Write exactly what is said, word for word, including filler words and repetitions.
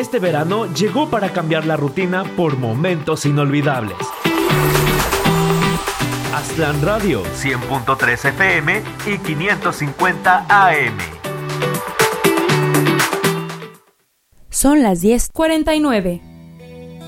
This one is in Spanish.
Este verano llegó para cambiar la rutina por momentos inolvidables. Aztlán Radio, cien punto tres F M y quinientos cincuenta A M. Son las diez cuarenta y nueve.